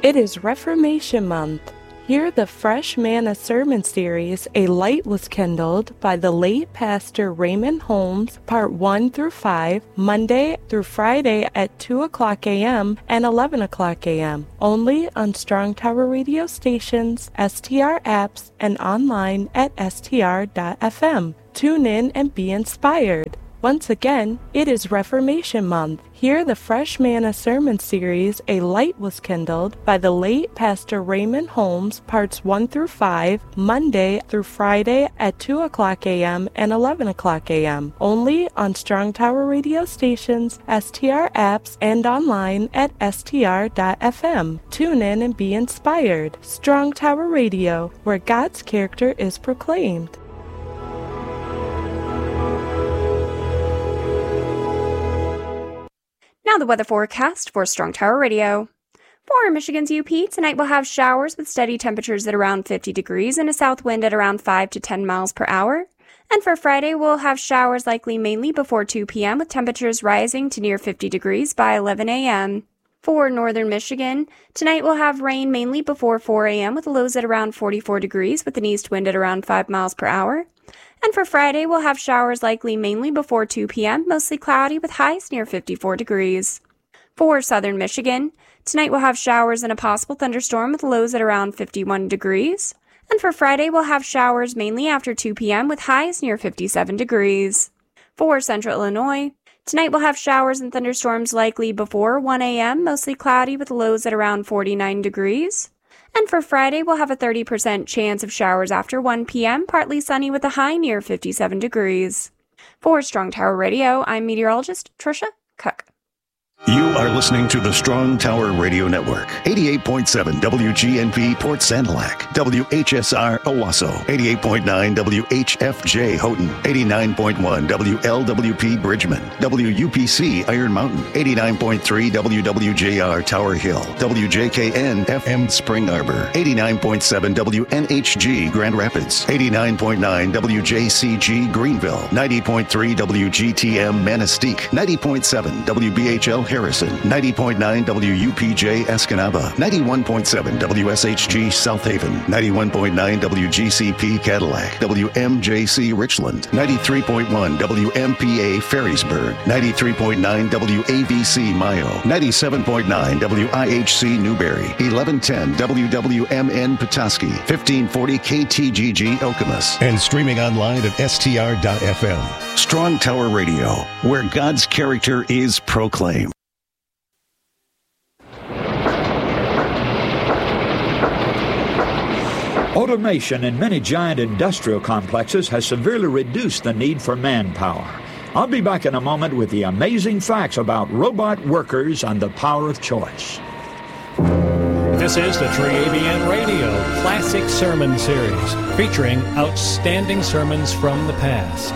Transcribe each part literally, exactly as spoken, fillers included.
It is Reformation Month. Hear the Fresh Manna Sermon Series, A Light Was Kindled, by the late Pastor Raymond Holmes, Part one through five, Monday through Friday at two o'clock a.m. and eleven o'clock a.m. Only on Strong Tower radio stations, S T R apps, and online at S T R dot F M. Tune in and be inspired. Once again, it is Reformation Month. Hear the Fresh Manna Sermon Series, A Light Was Kindled, by the late Pastor Raymond Holmes, Parts one through five, Monday through Friday at two o'clock a.m. and eleven o'clock a.m. Only on Strong Tower radio stations, S T R apps, and online at S T R dot F M. Tune in and be inspired. Strong Tower Radio, where God's character is proclaimed. Now the weather forecast for Strong Tower Radio. For Michigan's U P, tonight we'll have showers with steady temperatures at around fifty degrees and a south wind at around five to ten miles per hour. And for Friday, we'll have showers likely mainly before two p.m. with temperatures rising to near fifty degrees by eleven a.m. For northern Michigan, tonight we'll have rain mainly before four a.m. with lows at around forty-four degrees with an east wind at around five miles per hour. And for Friday, we'll have showers likely mainly before two p.m., mostly cloudy with highs near fifty-four degrees. For southern Michigan, tonight we'll have showers and a possible thunderstorm with lows at around fifty-one degrees. And for Friday, we'll have showers mainly after two p.m. with highs near fifty-seven degrees. For central Illinois, tonight we'll have showers and thunderstorms likely before one a.m., mostly cloudy with lows at around forty-nine degrees. And for Friday, we'll have a thirty percent chance of showers after one p.m., partly sunny with a high near fifty-seven degrees. For Strong Tower Radio, I'm meteorologist Trisha Cook. You are listening to the Strong Tower Radio Network. eighty-eight point seven W G N P Port Sanilac, W H S R Owasso, eighty-eight point nine W H F J Houghton, eighty-nine point one W L W P Bridgman, W U P C Iron Mountain, eighty-nine point three W W J R Tower Hill, W J K N F M Spring Arbor, eighty-nine point seven W N H G Grand Rapids, eighty-nine point nine W J C G Greenville, ninety point three W G T M Manistee, ninety point seven W B H L Harrison, ninety point nine W U P J Escanaba, ninety-one point seven W S H G South Haven, ninety-one point nine W G C P Cadillac, W M J C Richland, ninety-three point one W M P A Ferrisburg, ninety-three point nine W A V C Mayo, ninety-seven point nine W I H C Newberry, eleven ten W W M N Petoskey, fifteen forty K T G G Okemos, and streaming online at S T R dot F M. Strong Tower Radio, where God's character is proclaimed. Automation in many giant industrial complexes has severely reduced the need for manpower. I'll be back in a moment with the amazing facts about robot workers and the power of choice. This is the Tree A B N Radio Classic Sermon Series, featuring outstanding sermons from the past.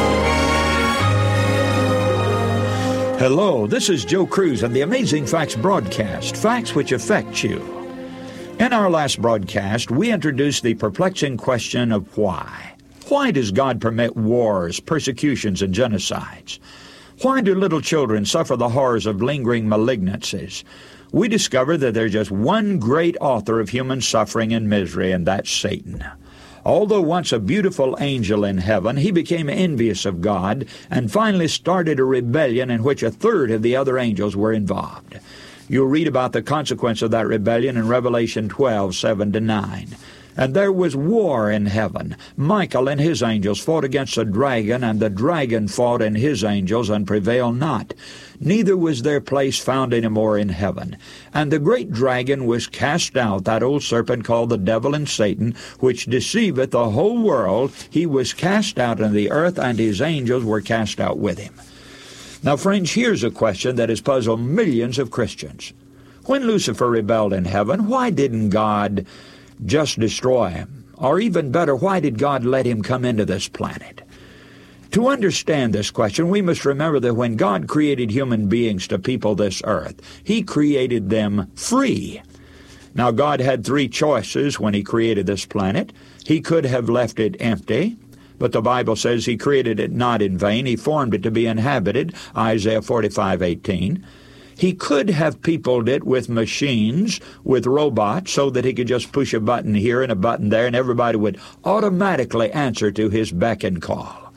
Hello, this is Joe Cruz and the Amazing Facts broadcast, facts which affect you. In our last broadcast, we introduced the perplexing question of why. Why does God permit wars, persecutions, and genocides? Why do little children suffer the horrors of lingering malignancies? We discover that there's just one great author of human suffering and misery, and that's Satan. Although once a beautiful angel in heaven, he became envious of God and finally started a rebellion in which a third of the other angels were involved. You'll read about the consequence of that rebellion in Revelation twelve, seven to nine. And there was war in heaven. Michael and his angels fought against the dragon, and the dragon fought and his angels, and prevailed not. Neither was their place found any more in heaven. And the great dragon was cast out, that old serpent called the devil and Satan, which deceiveth the whole world. He was cast out in the earth, and his angels were cast out with him. Now, friends, here's a question that has puzzled millions of Christians. When Lucifer rebelled in heaven, why didn't God just destroy him? Or even better, why did God let him come into this planet? To understand this question, we must remember that when God created human beings to people this earth, he created them free. Now, God had three choices when he created this planet. He could have left it empty, but the Bible says he created it not in vain. He formed it to be inhabited, Isaiah forty-five eighteen. He could have peopled it with machines, with robots, so that he could just push a button here and a button there, and everybody would automatically answer to his beck and call.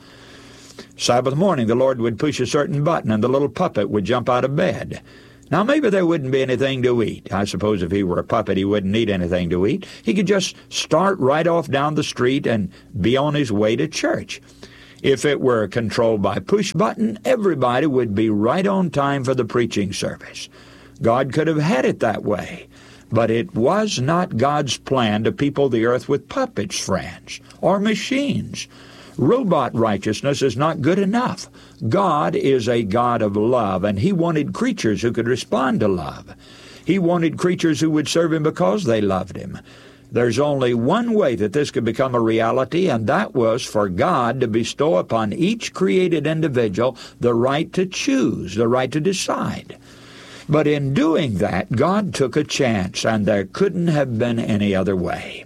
Sabbath morning, the Lord would push a certain button, and the little puppet would jump out of bed. Now, maybe there wouldn't be anything to eat. I suppose if he were a puppet, he wouldn't need anything to eat. He could just start right off down the street and be on his way to church. If it were controlled by push button, everybody would be right on time for the preaching service. God could have had it that way, but it was not God's plan to people the earth with puppets, friends, or machines. Robot righteousness is not good enough. God is a God of love, and He wanted creatures who could respond to love. He wanted creatures who would serve Him because they loved Him. There's only one way that this could become a reality, and that was for God to bestow upon each created individual the right to choose, the right to decide. But in doing that, God took a chance, and there couldn't have been any other way.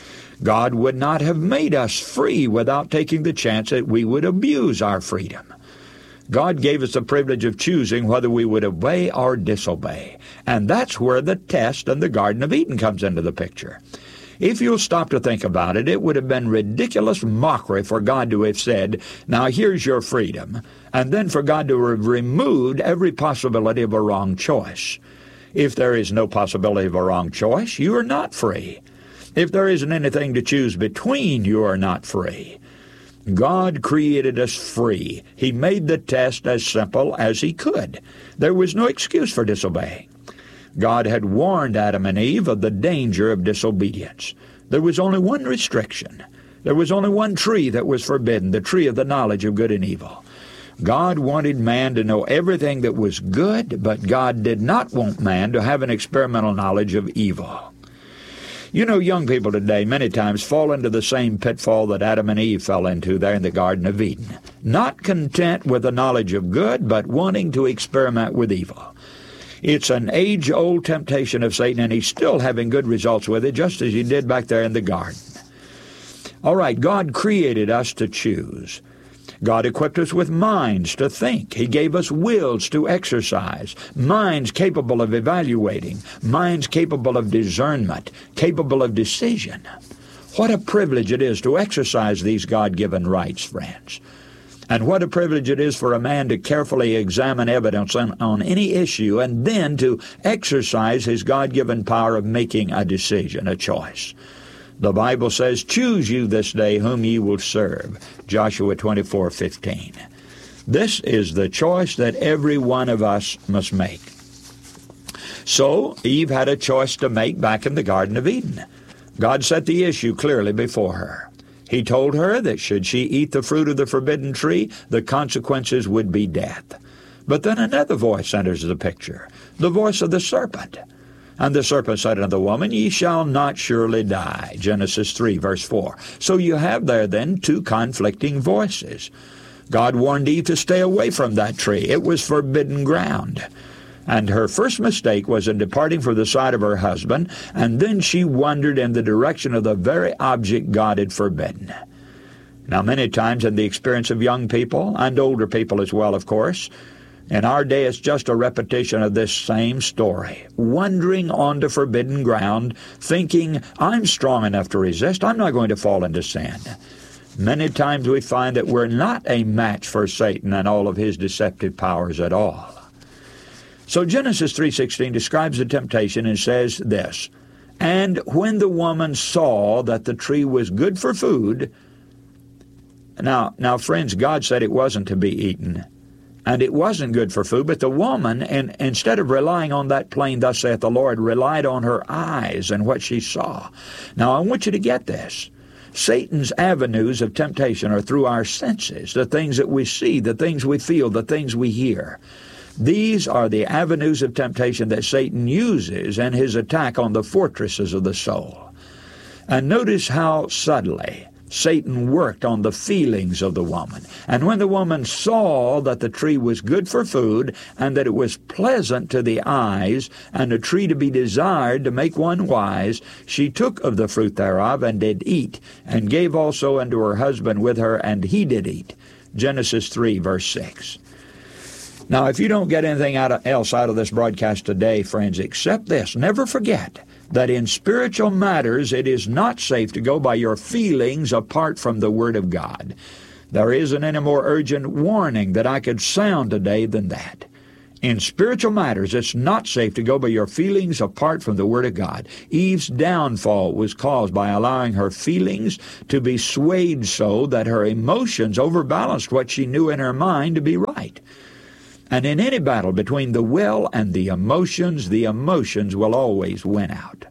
God would not have made us free without taking the chance that we would abuse our freedom. God gave us the privilege of choosing whether we would obey or disobey, and that's where the test in the Garden of Eden comes into the picture. If you'll stop to think about it, it would have been ridiculous mockery for God to have said, now here's your freedom, and then for God to have removed every possibility of a wrong choice. If there is no possibility of a wrong choice, you are not free. If there isn't anything to choose between, you are not free. God created us free. He made the test as simple as He could. There was no excuse for disobeying. God had warned Adam and Eve of the danger of disobedience. There was only one restriction. There was only one tree that was forbidden, the tree of the knowledge of good and evil. God wanted man to know everything that was good, but God did not want man to have an experimental knowledge of evil. You know, young people today many times fall into the same pitfall that Adam and Eve fell into there in the Garden of Eden. Not content with the knowledge of good, but wanting to experiment with evil. It's an age-old temptation of Satan, and he's still having good results with it, just as he did back there in the garden. All right, God created us to choose. God equipped us with minds to think. He gave us wills to exercise, minds capable of evaluating, minds capable of discernment, capable of decision. What a privilege it is to exercise these God-given rights, friends. And what a privilege it is for a man to carefully examine evidence on, on any issue and then to exercise his God-given power of making a decision, a choice. The Bible says, choose you this day whom ye will serve. Joshua twenty-four fifteen. This is the choice that every one of us must make. So Eve had a choice to make back in the Garden of Eden. God set the issue clearly before her. He told her that should she eat the fruit of the forbidden tree, the consequences would be death. But then another voice enters the picture, the voice of the serpent. And the serpent said unto the woman, Ye shall not surely die. Genesis three, verse four. So you have there then two conflicting voices. God warned Eve to stay away from that tree. It was forbidden ground. And her first mistake was in departing from the side of her husband, and then she wandered in the direction of the very object God had forbidden. Now, many times in the experience of young people, and older people as well, of course, in our day it's just a repetition of this same story. Wandering onto forbidden ground, thinking, I'm strong enough to resist, I'm not going to fall into sin. Many times we find that we're not a match for Satan and all of his deceptive powers at all. So Genesis three sixteen describes the temptation and says this, And when the woman saw that the tree was good for food, now, now friends, God said it wasn't to be eaten, and it wasn't good for food, but the woman, and instead of relying on that plain, thus saith the Lord, relied on her eyes and what she saw. Now, I want you to get this. Satan's avenues of temptation are through our senses, the things that we see, the things we feel, the things we hear. These are the avenues of temptation that Satan uses in his attack on the fortresses of the soul. And notice how subtly Satan worked on the feelings of the woman. And when the woman saw that the tree was good for food, and that it was pleasant to the eyes, and a tree to be desired to make one wise, she took of the fruit thereof, and did eat, and gave also unto her husband with her, and he did eat. Genesis three, verse six. Now, if you don't get anything out of, else out of this broadcast today, friends, except this, never forget that in spiritual matters it is not safe to go by your feelings apart from the Word of God. There isn't any more urgent warning that I could sound today than that. In spiritual matters, it's not safe to go by your feelings apart from the Word of God. Eve's downfall was caused by allowing her feelings to be swayed so that her emotions overbalanced what she knew in her mind to be right. And in any battle between the will and the emotions, the emotions will always win out.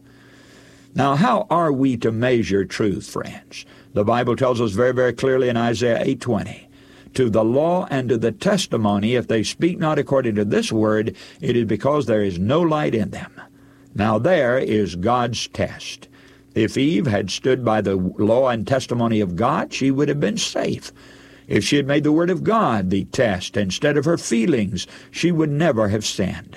Now, how are we to measure truth, friends? The Bible tells us very, very clearly in Isaiah eight twenty, to the law and to the testimony, if they speak not according to this word, it is because there is no light in them. Now there is God's test. If Eve had stood by the law and testimony of God, she would have been safe. If she had made the Word of God the test instead of her feelings, she would never have sinned.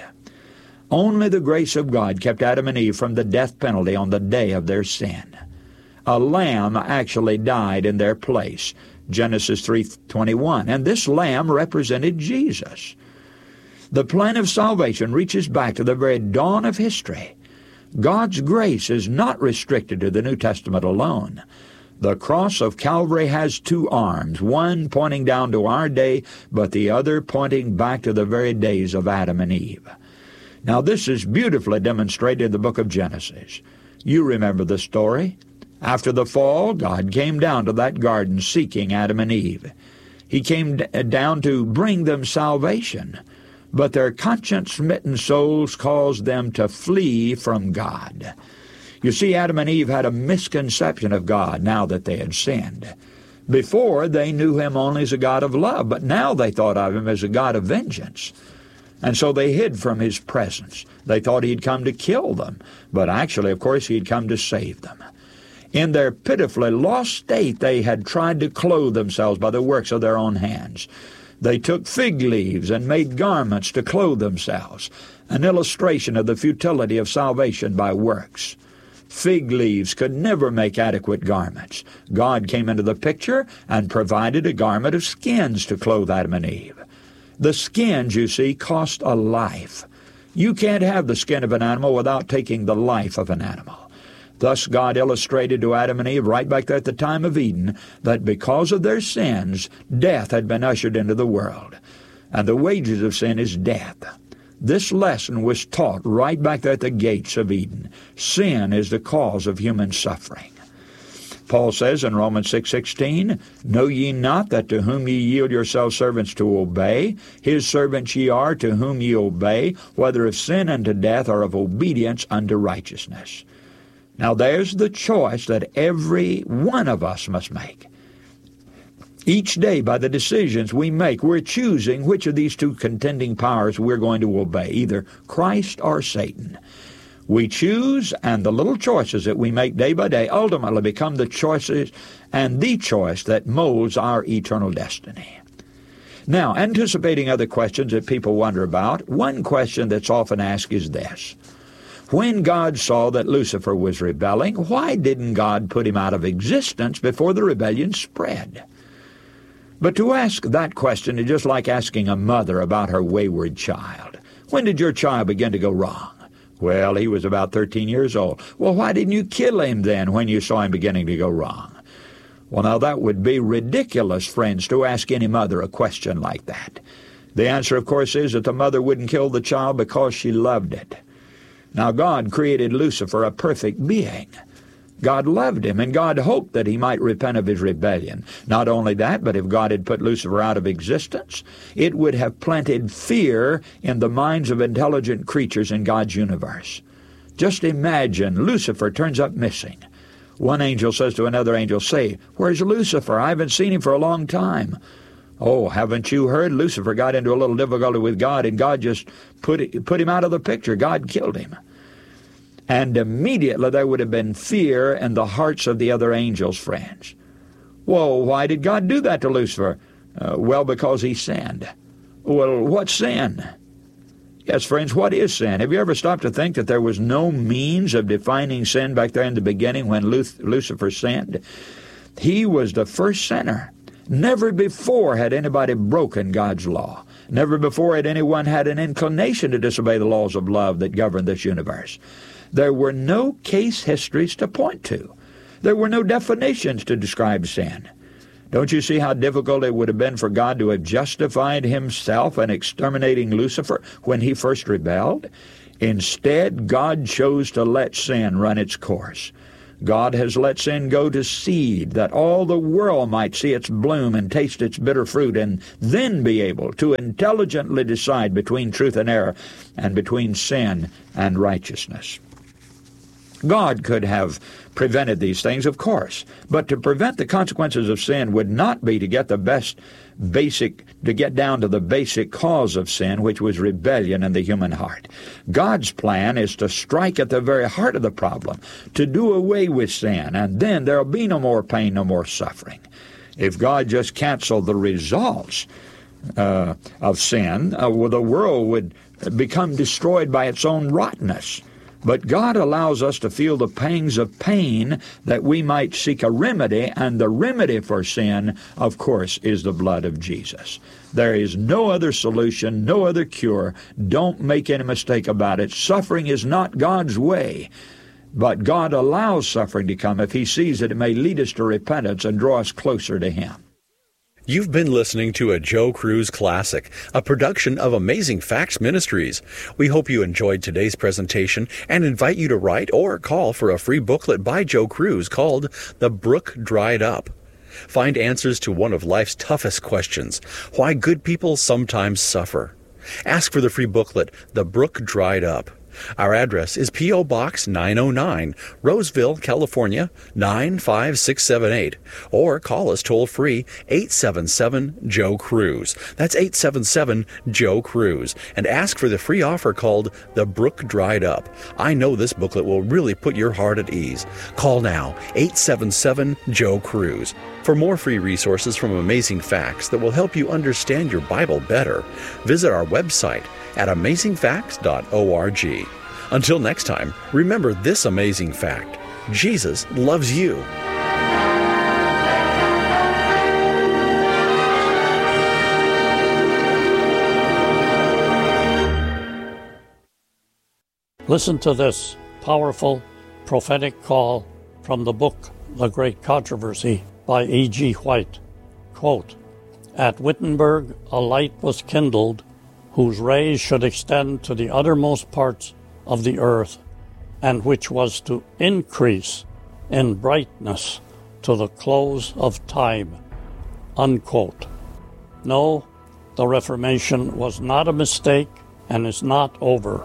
Only the grace of God kept Adam and Eve from the death penalty on the day of their sin. A lamb actually died in their place, Genesis three twenty-one, and this lamb represented Jesus. The plan of salvation reaches back to the very dawn of history. God's grace is not restricted to the New Testament alone. The cross of Calvary has two arms, one pointing down to our day, but the other pointing back to the very days of Adam and Eve. Now this is beautifully demonstrated in the book of Genesis. You remember the story. After the fall, God came down to that garden seeking Adam and Eve. He came d- down to bring them salvation, but their conscience-smitten souls caused them to flee from God. You see, Adam and Eve had a misconception of God now that they had sinned. Before, they knew Him only as a God of love, but now they thought of Him as a God of vengeance. And so they hid from His presence. They thought He'd come to kill them, but actually, of course, He'd come to save them. In their pitifully lost state, they had tried to clothe themselves by the works of their own hands. They took fig leaves and made garments to clothe themselves, an illustration of the futility of salvation by works. Fig leaves could never make adequate garments. God came into the picture and provided a garment of skins to clothe Adam and Eve. The skins, you see, cost a life. You can't have the skin of an animal without taking the life of an animal. Thus God illustrated to Adam and Eve right back there at the time of Eden that because of their sins, death had been ushered into the world. And the wages of sin is death. This lesson was taught right back there at the gates of Eden. Sin is the cause of human suffering. Paul says in Romans six sixteen, Know ye not that to whom ye yield yourselves servants to obey, his servants ye are to whom ye obey, whether of sin unto death or of obedience unto righteousness. Now there's the choice that every one of us must make. Each day, by the decisions we make, we're choosing which of these two contending powers we're going to obey, either Christ or Satan. We choose, and the little choices that we make day by day ultimately become the choices and the choice that molds our eternal destiny. Now, anticipating other questions that people wonder about, one question that's often asked is this. When God saw that Lucifer was rebelling, why didn't God put him out of existence before the rebellion spread? But to ask that question is just like asking a mother about her wayward child. When did your child begin to go wrong? Well, he was about thirteen years old. Well, why didn't you kill him then when you saw him beginning to go wrong? Well, now that would be ridiculous, friends, to ask any mother a question like that. The answer, of course, is that the mother wouldn't kill the child because she loved it. Now, God created Lucifer a perfect being. God loved him, and God hoped that he might repent of his rebellion. Not only that, but if God had put Lucifer out of existence, it would have planted fear in the minds of intelligent creatures in God's universe. Just imagine Lucifer turns up missing. One angel says to another angel, Say, where's Lucifer? I haven't seen him for a long time. Oh, haven't you heard? Lucifer got into a little difficulty with God, and God just put it, put him out of the picture. God killed him. And immediately there would have been fear in the hearts of the other angels' friends. Well, why did God do that to Lucifer? Uh, well, because he sinned. Well, what's sin? Yes, friends, what is sin? Have you ever stopped to think that there was no means of defining sin back there in the beginning when Lucifer sinned? He was the first sinner. Never before had anybody broken God's law. Never before had anyone had an inclination to disobey the laws of love that govern this universe. There were no case histories to point to. There were no definitions to describe sin. Don't you see how difficult it would have been for God to have justified himself in exterminating Lucifer when he first rebelled? Instead, God chose to let sin run its course. God has let sin go to seed, that all the world might see its bloom and taste its bitter fruit, and then be able to intelligently decide between truth and error, and between sin and righteousness. God could have prevented these things, of course, but to prevent the consequences of sin would not be to get the best basic, to get down to the basic cause of sin, which was rebellion in the human heart. God's plan is to strike at the very heart of the problem, to do away with sin, and then there'll be no more pain, no more suffering. If God just canceled the results uh, of sin, uh, well, the world would become destroyed by its own rottenness. But God allows us to feel the pangs of pain that we might seek a remedy, and the remedy for sin, of course, is the blood of Jesus. There is no other solution, no other cure. Don't make any mistake about it. Suffering is not God's way, but God allows suffering to come if he sees that it may lead us to repentance and draw us closer to him. You've been listening to a Joe Cruz Classic, a production of Amazing Facts Ministries. We hope you enjoyed today's presentation and invite you to write or call for a free booklet by Joe Cruz called The Brook Dried Up. Find answers to one of life's toughest questions, why good people sometimes suffer. Ask for the free booklet, The Brook Dried Up. Our address is P O. Box nine oh nine, Roseville, California, nine five six seven eight, or call us toll-free eight seven seven, Joe Cruz. That's eight seven seven, Joe Cruz, and ask for the free offer called The Brook Dried Up. I know this booklet will really put your heart at ease. Call now, eight seven seven, Joe Cruz. For more free resources from Amazing Facts that will help you understand your Bible better, visit our website at amazing facts dot org. Until next time, remember this amazing fact: Jesus loves you. Listen to this powerful prophetic call from the book The Great Controversy by E G White. Quote, "At Wittenberg a light was kindled whose rays should extend to the uttermost parts of the earth, and which was to increase in brightness to the close of time." Unquote. No, the Reformation was not a mistake and is not over.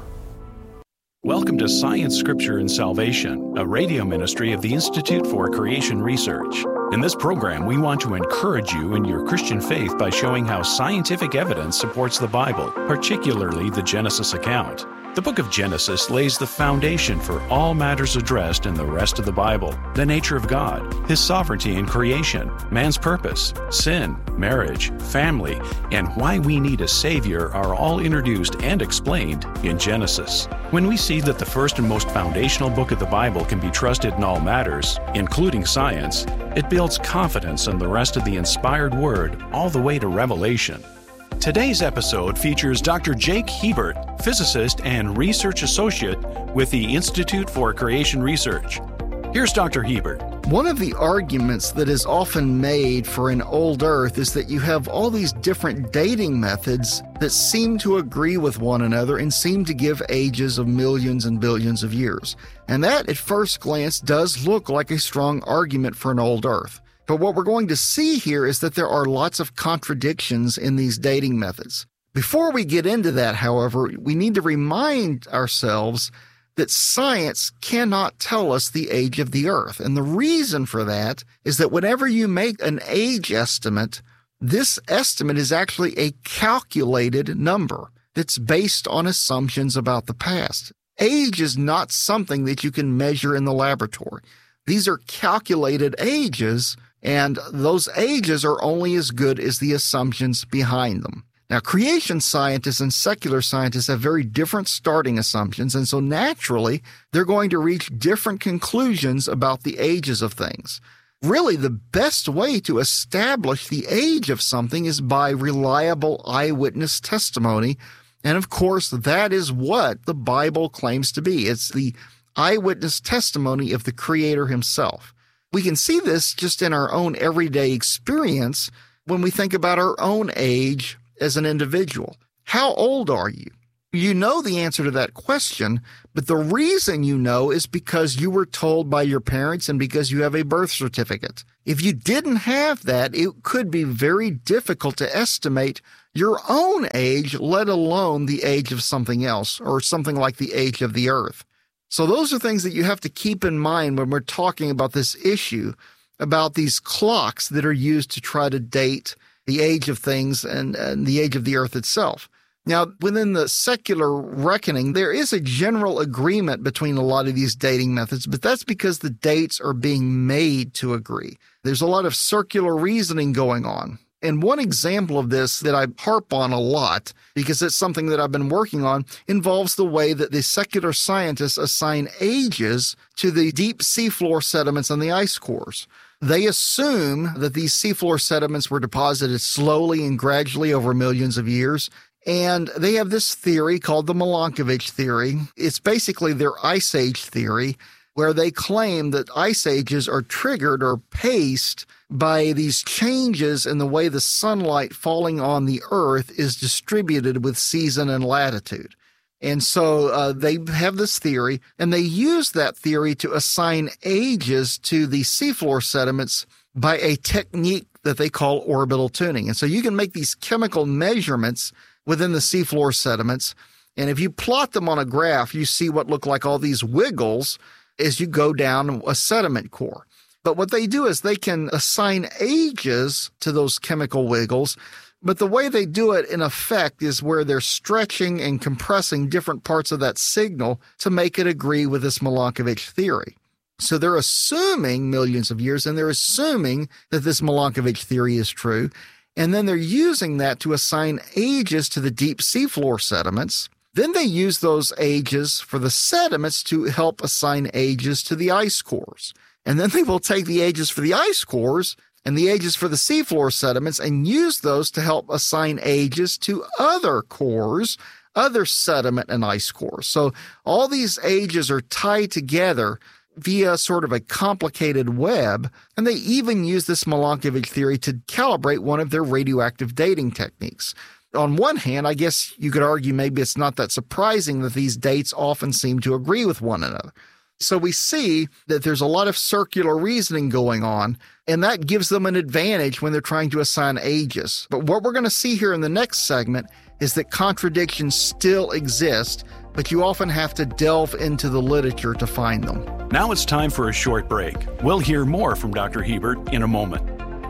Welcome to Science, Scripture, and Salvation, a radio ministry of the Institute for Creation Research. In this program, we want to encourage you in your Christian faith by showing how scientific evidence supports the Bible, particularly the Genesis account. The book of Genesis lays the foundation for all matters addressed in the rest of the Bible: the nature of God, His sovereignty in creation, man's purpose, sin, marriage, family, and why we need a Savior are all introduced and explained in Genesis. When we see that the first and most foundational book of the Bible can be trusted in all matters, including science, it builds confidence in the rest of the inspired Word all the way to Revelation. Today's episode features Doctor Jake Hebert, physicist and research associate with the Institute for Creation Research. Here's Doctor Hebert. One of the arguments that is often made for an old Earth is that you have all these different dating methods that seem to agree with one another and seem to give ages of millions and billions of years. And that, at first glance, does look like a strong argument for an old Earth. But what we're going to see here is that there are lots of contradictions in these dating methods. Before we get into that, however, we need to remind ourselves that science cannot tell us the age of the Earth. And the reason for that is that whenever you make an age estimate, this estimate is actually a calculated number that's based on assumptions about the past. Age is not something that you can measure in the laboratory. These are calculated ages, and those ages are only as good as the assumptions behind them. Now, creation scientists and secular scientists have very different starting assumptions, and so naturally, they're going to reach different conclusions about the ages of things. really the best way to establish the age of something is by reliable eyewitness testimony. And of course, that is what the Bible claims to be. It's the eyewitness testimony of the Creator himself. We can see this just in our own everyday experience when we think about our own age as an individual. How old are you? You know the answer to that question, but the reason you know is because you were told by your parents and because you have a birth certificate. If you didn't have that, it could be very difficult to estimate your own age, let alone the age of something else or something like the age of the earth. So those are things that you have to keep in mind when we're talking about this issue, about these clocks that are used to try to date the age of things and, and the age of the earth itself. Now, within the secular reckoning, there is a general agreement between a lot of these dating methods, but that's because the dates are being made to agree. There's a lot of circular reasoning going on. And one example of this that I harp on a lot, because it's something that I've been working on, involves the way that the secular scientists assign ages to the deep seafloor sediments and the ice cores. They assume that these seafloor sediments were deposited slowly and gradually over millions of years. And they have this theory called the Milankovitch theory. It's basically their ice age theory, where they claim that ice ages are triggered or paced by these changes in the way the sunlight falling on the earth is distributed with season and latitude. And so uh, they have this theory, and they use that theory to assign ages to the seafloor sediments by a technique that they call orbital tuning. And so you can make these chemical measurements within the seafloor sediments, and if you plot them on a graph, you see what look like all these wiggles as you go down a sediment core. But what they do is they can assign ages to those chemical wiggles, but the way they do it, in effect, is where they're stretching and compressing different parts of that signal to make it agree with this Milankovitch theory. So they're assuming millions of years, and they're assuming that this Milankovitch theory is true, and then they're using that to assign ages to the deep seafloor sediments. Then they use those ages for the sediments to help assign ages to the ice cores. And then they will take the ages for the ice cores and the ages for the seafloor sediments and use those to help assign ages to other cores, other sediment and ice cores. So all these ages are tied together via sort of a complicated web, and they even use this Milankovitch theory to calibrate one of their radioactive dating techniques. On one hand, I guess you could argue maybe it's not that surprising that these dates often seem to agree with one another. So we see that there's a lot of circular reasoning going on, and that gives them an advantage when they're trying to assign ages. But what we're going to see here in the next segment is that contradictions still exist, but you often have to delve into the literature to find them. Now it's time for a short break. We'll hear more from Doctor Hebert in a moment.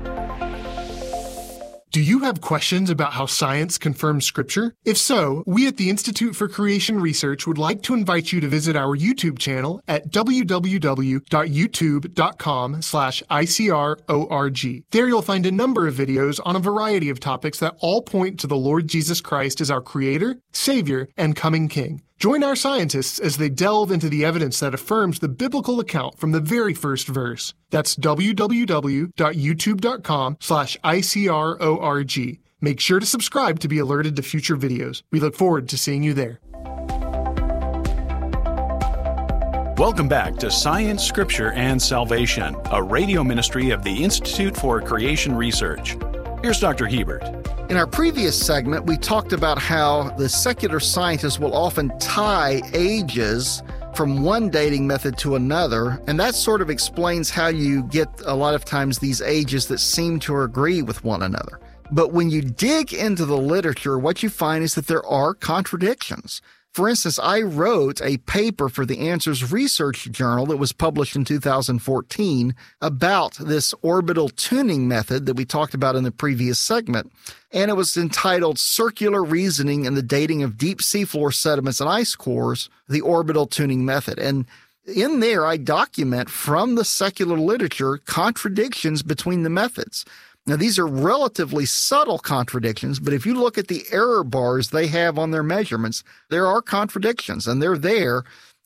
Do you have questions about how science confirms Scripture? If so, we at the Institute for Creation Research would like to invite you to visit our YouTube channel at w w w dot youtube dot com slash I C R O R G. There you'll find a number of videos on a variety of topics that all point to the Lord Jesus Christ as our Creator, Savior, and coming King. Join our scientists as they delve into the evidence that affirms the biblical account from the very first verse. That's w w w dot youtube dot com slash I C R O R G. Make sure to subscribe to be alerted to future videos. We look forward to seeing you there. Welcome back to Science, Scripture, and Salvation, a radio ministry of the Institute for Creation Research. Here's Doctor Hebert. In our previous segment, we talked about how the secular scientists will often tie ages from one dating method to another, and that sort of explains how you get a lot of times these ages that seem to agree with one another. But when you dig into the literature, what you find is that there are contradictions. For instance, I wrote a paper for the Answers Research Journal that was published in two thousand fourteen about this orbital tuning method that we talked about in the previous segment, and it was entitled Circular Reasoning in the Dating of Deep Seafloor Sediments and Ice Cores, the Orbital Tuning Method. And in there, I document from the secular literature contradictions between the methods. Now, these are relatively subtle contradictions, but if you look at the error bars they have on their measurements, there are contradictions, and they're there.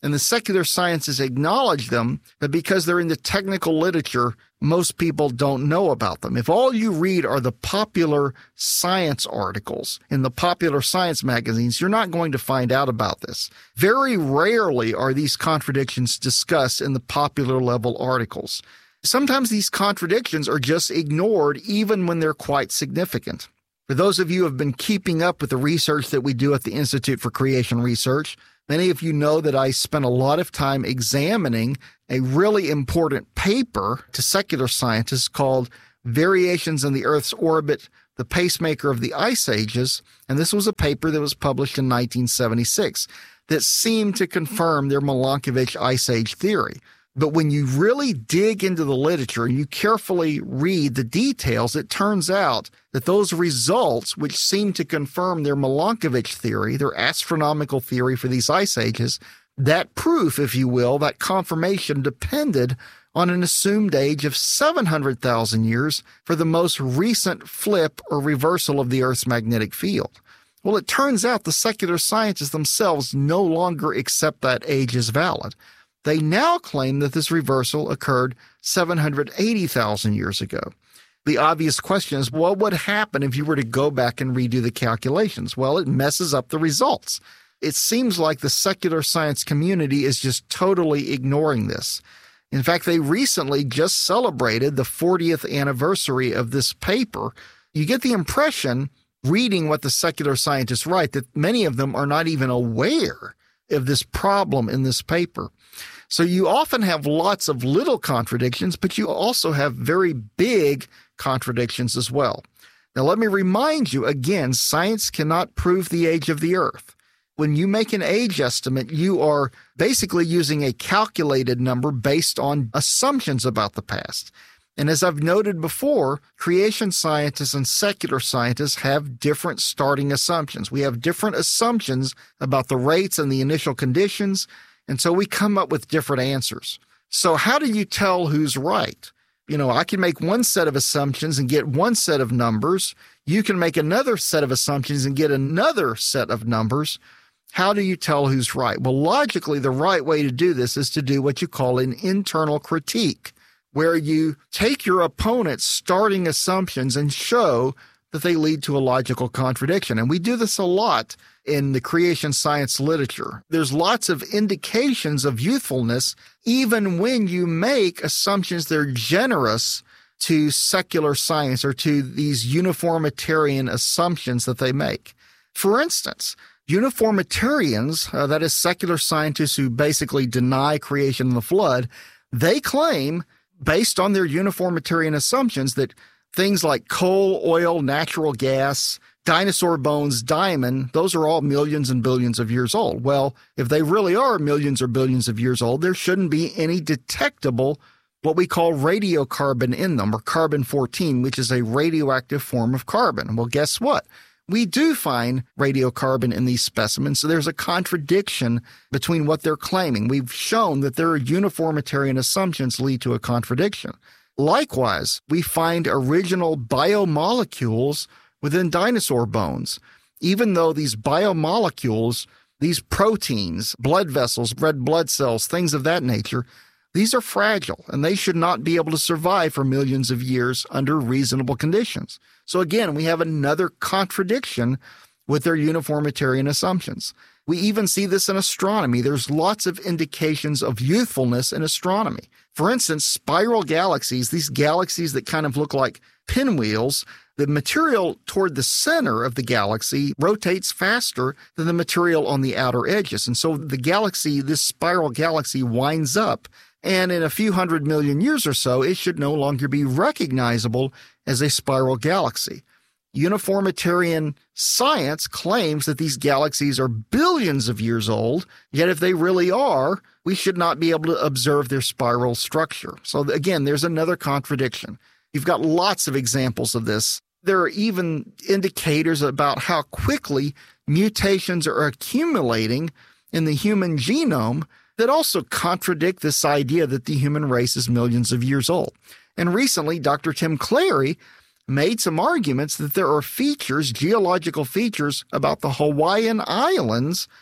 and the secular sciences acknowledge them, but because they're in the technical literature, most people don't know about them. If all you read are the popular science articles in the popular science magazines, you're not going to find out about this. Very rarely are these contradictions discussed in the popular level articles. Sometimes these contradictions are just ignored even when they're quite significant. For those of you who have been keeping up with the research that we do at the Institute for Creation Research, many of you know that I spent a lot of time examining a really important paper to secular scientists called Variations in the Earth's Orbit, the Pacemaker of the Ice Ages, and this was a paper that was published in nineteen seventy-six that seemed to confirm their Milankovitch Ice Age theory. But when you really dig into the literature and you carefully read the details, it turns out that those results, which seem to confirm their Milankovitch theory, their astronomical theory for these ice ages, that proof, if you will, that confirmation depended on an assumed age of seven hundred thousand years for the most recent flip or reversal of the Earth's magnetic field. Well, it turns out the secular scientists themselves no longer accept that age as valid. They now claim that this reversal occurred seven hundred eighty thousand years ago. The obvious question is, what would happen if you were to go back and redo the calculations? Well, it messes up the results. It seems like the secular science community is just totally ignoring this. In fact, they recently just celebrated the fortieth anniversary of this paper. You get the impression, reading what the secular scientists write, that many of them are not even aware of this problem in this paper. So you often have lots of little contradictions, but you also have very big contradictions as well. Now, let me remind you again, science cannot prove the age of the Earth. When you make an age estimate, you are basically using a calculated number based on assumptions about the past. And as I've noted before, creation scientists and secular scientists have different starting assumptions. We have different assumptions about the rates and the initial conditions, and so we come up with different answers. So how do you tell who's right? You know, I can make one set of assumptions and get one set of numbers. You can make another set of assumptions and get another set of numbers. How do you tell who's right? Well, logically, the right way to do this is to do what you call an internal critique, where you take your opponent's starting assumptions and show that they lead to a logical contradiction. And we do this a lot in the creation science literature. There's lots of indications of youthfulness, even when you make assumptions that are generous to secular science or to these uniformitarian assumptions that they make. For instance, uniformitarians, uh, that is secular scientists who basically deny creation and the flood, they claim, based on their uniformitarian assumptions, that things like coal, oil, natural gas, dinosaur bones, diamond, those are all millions and billions of years old. Well, if they really are millions or billions of years old, there shouldn't be any detectable, what we call radiocarbon in them, or carbon fourteen, which is a radioactive form of carbon. Well, guess what? We do find radiocarbon in these specimens, so there's a contradiction between what they're claiming. We've shown that their uniformitarian assumptions lead to a contradiction. Likewise, we find original biomolecules within dinosaur bones, even though these biomolecules, these proteins, blood vessels, red blood cells, things of that nature, these are fragile, and they should not be able to survive for millions of years under reasonable conditions. So again, we have another contradiction with their uniformitarian assumptions. We even see this in astronomy. There's lots of indications of youthfulness in astronomy. For instance, spiral galaxies, these galaxies that kind of look like pinwheels, the material toward the center of the galaxy rotates faster than the material on the outer edges. And so the galaxy, this spiral galaxy, winds up, and in a few hundred million years or so, it should no longer be recognizable as a spiral galaxy. Uniformitarian science claims that these galaxies are billions of years old, yet if they really are, we should not be able to observe their spiral structure. So again, there's another contradiction. You've got lots of examples of this. There are even indicators about how quickly mutations are accumulating in the human genome that also contradict this idea that the human race is millions of years old. And recently, Doctor Tim Clary made some arguments that there are features, geological features about the Hawaiian Islands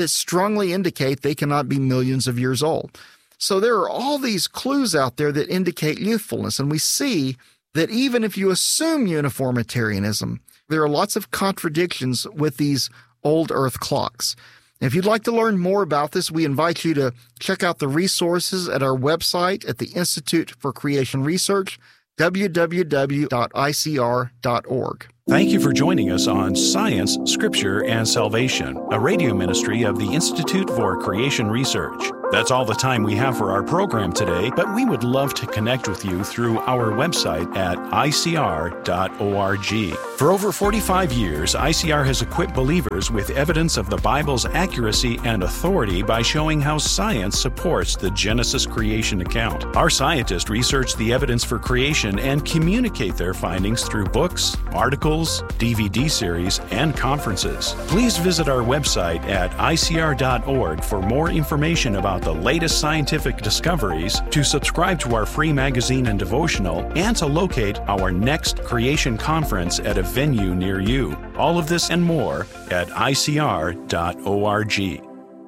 that strongly indicate they cannot be millions of years old. So there are all these clues out there that indicate youthfulness, and we see that even if you assume uniformitarianism, there are lots of contradictions with these old Earth clocks. If you'd like to learn more about this, we invite you to check out the resources at our website at the Institute for Creation Research, w w w dot i c r dot org. Thank you for joining us on Science, Scripture, and Salvation, a radio ministry of the Institute for Creation Research. That's all the time we have for our program today, but we would love to connect with you through our website at i c r dot org. For over forty-five years, I C R has equipped believers with evidence of the Bible's accuracy and authority by showing how science supports the Genesis creation account. Our scientists research the evidence for creation and communicate their findings through books, articles, D V D series, and conferences. Please visit our website at i c r dot org for more information about the latest scientific discoveries, to subscribe to our free magazine and devotional, and to locate our next creation conference at a venue near you. All of this and more at i c r dot org.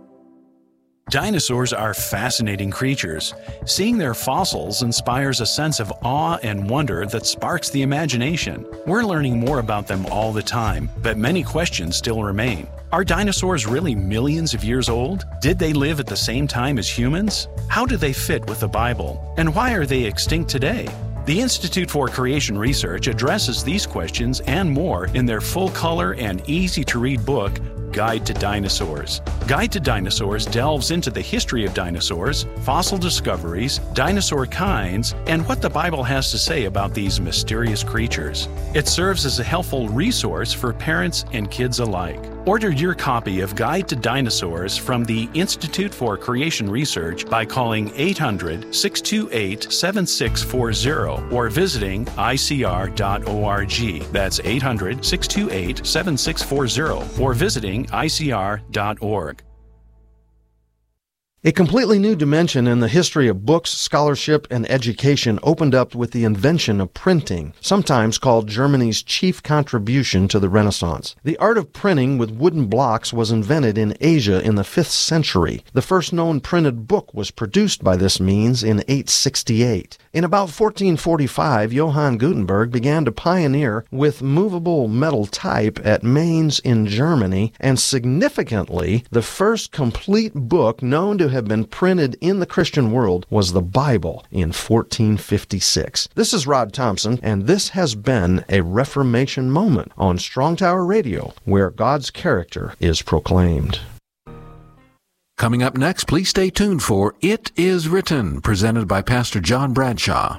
Dinosaurs are fascinating creatures. Seeing their fossils inspires a sense of awe and wonder that sparks the imagination. We're learning more about them all the time, but many questions still remain. Are dinosaurs really millions of years old? Did they live at the same time as humans? How do they fit with the Bible? And why are they extinct today? The Institute for Creation Research addresses these questions and more in their full-color and easy-to-read book, Guide to Dinosaurs. Guide to Dinosaurs delves into the history of dinosaurs, fossil discoveries, dinosaur kinds, and what the Bible has to say about these mysterious creatures. It serves as a helpful resource for parents and kids alike. Order your copy of Guide to Dinosaurs from the Institute for Creation Research by calling eight hundred, six two eight, seven six four zero or visiting i c r dot org. That's eight hundred, six two eight, seven six four zero or visiting i c r dot org. A completely new dimension in the history of books, scholarship, and education opened up with the invention of printing, sometimes called Germany's chief contribution to the Renaissance. The art of printing with wooden blocks was invented in Asia in the fifth century. The first known printed book was produced by this means in eight sixty-eight. In about fourteen forty-five, Johann Gutenberg began to pioneer with movable metal type at Mainz in Germany, and significantly, the first complete book known to have been printed in the Christian world was the Bible in fourteen fifty-six. This is Rod Thompson, and this has been a Reformation moment on Strong Tower Radio, where God's character is proclaimed. Coming up next, please stay tuned for It Is Written, presented by Pastor John Bradshaw.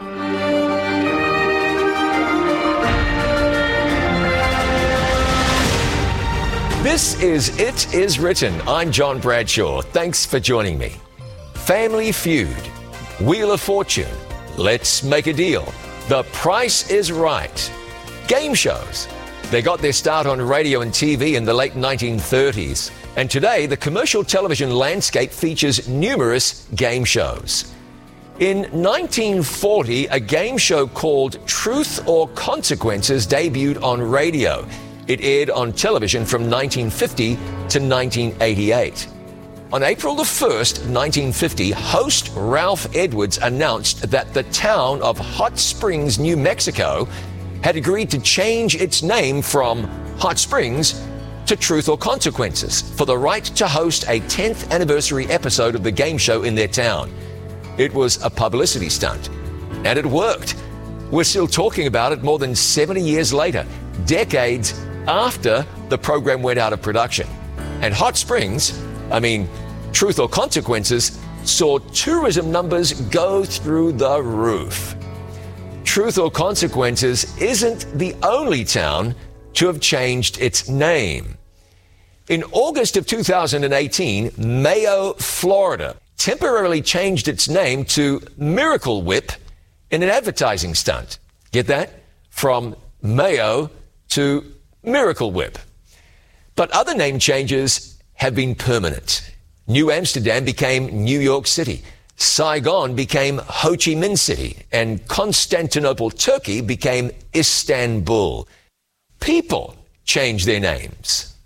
This is It Is Written. I'm John Bradshaw. Thanks for joining me. Family Feud, Wheel of Fortune, Let's Make a Deal, The Price is Right, game shows. They got their start on radio and T V in the late nineteen thirties. And today, the commercial television landscape features numerous game shows. In nineteen forty, a game show called Truth or Consequences debuted on radio. It aired on television from nineteen fifty to nineteen eighty-eight. On April the first, nineteen fifty, host Ralph Edwards announced that the town of Hot Springs, New Mexico, had agreed to change its name from Hot Springs to Truth or Consequences for the right to host a tenth anniversary episode of the game show in their town. It was a publicity stunt, and it worked. We're still talking about it more than seventy years later, decades after the program went out of production. And Hot Springs, I mean, Truth or Consequences, saw tourism numbers go through the roof. Truth or Consequences isn't the only town to have changed its name. In August of two thousand eighteen, Mayo, Florida, temporarily changed its name to Miracle Whip in an advertising stunt. Get that? From Mayo to Miracle Whip. But other name changes have been permanent. New Amsterdam became New York City. Saigon became Ho Chi Minh City. And Constantinople, Turkey became Istanbul. People change their names.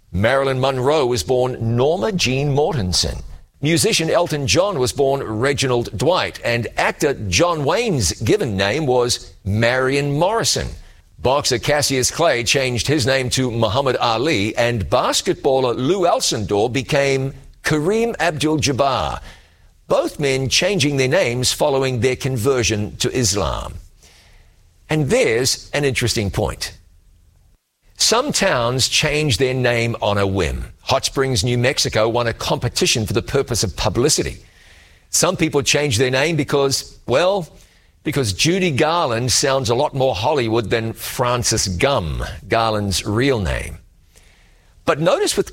Marilyn Monroe was born Norma Jean Mortensen. Musician Elton John was born Reginald Dwight, and actor John Wayne's given name was Marion Morrison. Boxer Cassius Clay changed his name to Muhammad Ali, and basketballer Lou Alcindor became Kareem Abdul-Jabbar. Both men changing their names following their conversion to Islam. And there's an interesting point. Some towns change their name on a whim. Hot Springs, New Mexico won a competition for the purpose of publicity. Some people change their name because, well, because Judy Garland sounds a lot more Hollywood than Francis Gum, Garland's real name. But notice with